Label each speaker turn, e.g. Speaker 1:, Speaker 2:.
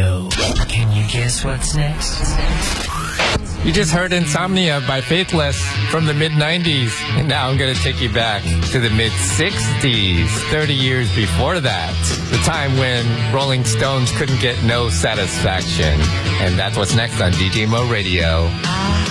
Speaker 1: Radio. Can you guess what's next?
Speaker 2: You just heard Insomnia by Faithless from the mid-90s. And now I'm going to take you back to the mid-60s, 30 years before that. The time when Rolling Stones couldn't get no satisfaction. And that's what's next on DJ Mo Radio.